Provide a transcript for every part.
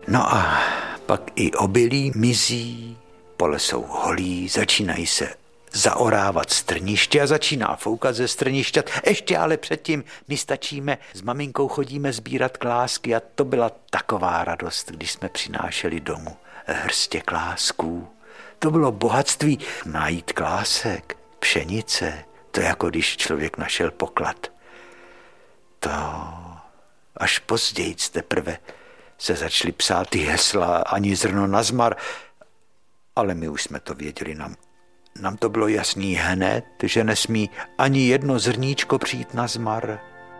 No a pak i obilí mizí, pole jsou holí, začínají se zaorávat strniště a začíná foukat ze strnišťat. Ještě ale předtím my stačíme, s maminkou chodíme sbírat klásky a to byla taková radost, když jsme přinášeli domů hrstě klásků. To bylo bohatství najít klásek, pšenice, to jako když člověk našel poklad. To až později teprve se začaly psát ty hesla, ani zrno na zmar, ale my už jsme to věděli, nám to bylo jasný hned, že nesmí ani jedno zrníčko přijít na zmar.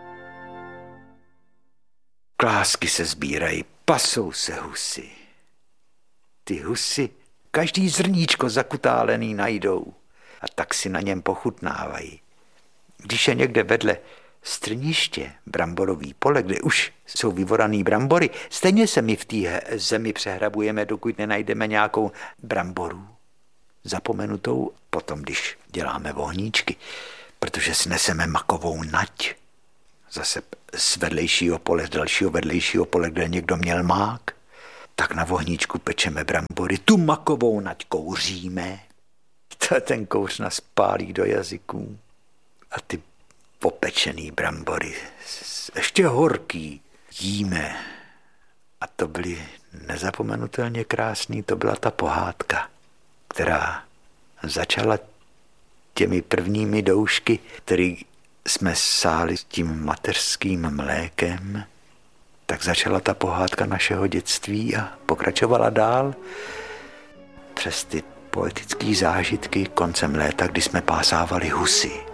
Klásky se sbírají, pasou se husy. Ty husy každý zrníčko zakutálený najdou a tak si na něm pochutnávají. Když je někde vedle strniště, bramborový pole, kde už jsou vyvoraný brambory, stejně se my v té zemi přehrabujeme, dokud nenajdeme nějakou bramboru zapomenutou, potom když děláme vohníčky, protože sneseme makovou nať. Zase z vedlejšího pole, z dalšího vedlejšího pole, kde někdo měl mák, tak na vohníčku pečeme brambory, tu makovou nať kouříme. Ten kouř nás pálí do jazyků. A ty popečený brambory, ještě horký, jíme. A to byly nezapomenutelně krásný, to byla ta pohádka, která začala těmi prvními doušky, který jsme sáli s tím mateřským mlékem, tak začala ta pohádka našeho dětství a pokračovala dál přes ty poetické zážitky koncem léta, kdy jsme pásávali husy.